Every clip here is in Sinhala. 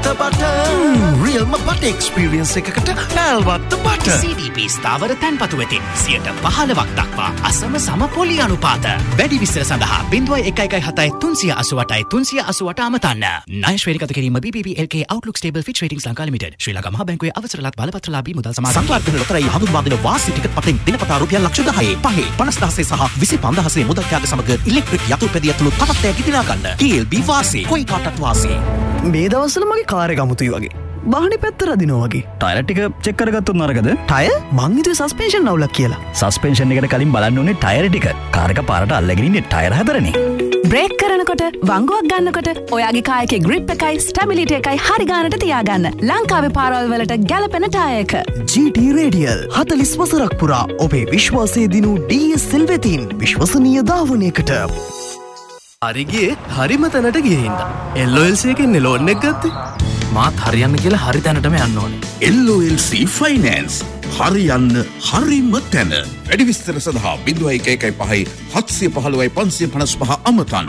බට රියල්ම බට එක්ස්පීරියන්ස් එකකට පැල්වත්ත බට CDP ස්ථාවර තැන්පතු වෙතින් 15% දක්වා අසම සම පොලි අනුපාත. වැඩි විස්තර සඳහා 0117 388 388 අමතන්න. ණය ශ්‍රේණිගත කිරීම BBB LK Outlook Stable Fitch Ratings Lanka Limited. ශ්‍රී ලංකා මහ බැංකුවේ අවසරලත් බලපත්‍රලාභී මුදල් සමාගම. සංවර්ධන ලොතරැයි හඳුන්වා දෙන වාසි ටිකට් පතෙන් දිනපතා රුපියල් ලක්ෂ 10 50,000 සහ 25,000 මුදල් ත්‍යාග සමග ඉලෙක්ට්‍රික් යතුරුපැදිය ඇතුළු තවත් දෙයක් ඉදිරියා ගන්න. KLB වාසි කොයි කාටත් වාසි. මේ දවස්වල මගේ කාර් එක අමුතුයි වගේ. වාහනේ පැත්ත රදිනවා වගේ. ටයර් ටික චෙක් කරගත්තොත් නරකද? ටයර්? මං හිතුවේ සස්පෙන්ෂන් අවුලක් කියලා. සස්පෙන්ෂන් එකට කලින් බලන්න ඕනේ ටයර් ටික. කාර් එක පාරට අල්ලගෙන ඉන්නේ ටයර් හතරනේ. බ්‍රේක් කරනකොට වංගුවක් ගන්නකොට ඔයාගේ කායකේ ග්‍රිප් එකයි ස්ටැබිලිටි එකයි හරි ගන්නට තියාගන්න. ලංකාවේ පාරවල් වලට ගැලපෙන ටයර් එක. GT Radial 40 වසරක් පුරා ඔබේ විශ්වාසය දිනු DSL වෙතින් විශ්වසනීය ධාවනයකට. හරිගේ හරිම තැනට ගිහින්ද LOLC එකෙන් ලෝන් එක ගත්තේ මාත් හරියන්න කියලා හරි තැනටම යන්න ඕනේ LOLC ෆයිනෑන්ස් හරියන්න හරිම තැන වැඩි විස්තර සඳහා 0115 715 555 අමතන්න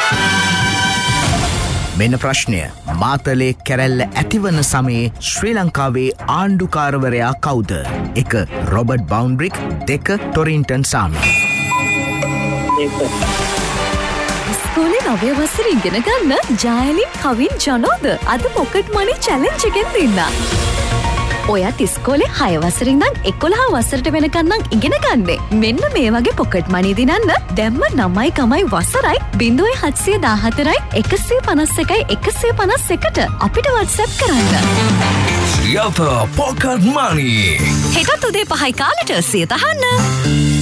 මෙන්න ප්‍රශ්නය මාතලේ කැරැල්ල ඇතිවන සමයේ ශ්‍රී ලංකාවේ ආණ්ඩුකාරවරයා කවුද? 1 රොබර්ට් බවුන්ඩ්‍රික් 2 ටොරින්ටන් සාමි. ස්කෝලේ නවය වසර ඉගෙන ගන්න ජයලින් කවින් ජනෝද අද පොකට් මනි චැලෙන්ජ් එකෙන් දෙන්න. ඔයත් ඉස්කෝලේ 6 වසරින් ඉඳන් 11 වසරට වෙනකන් නම් ඉගෙන ගන්නේ. මෙන්න මේ වගේ පොකට් මනි දිනන්න දැම්ම 9යි වසරයි 0714යි 151ට අපිට WhatsApp කරන්න. සියත පොකට් මනි. හෙටත් උදේ 5යි කාලෙට සියත අහන්න.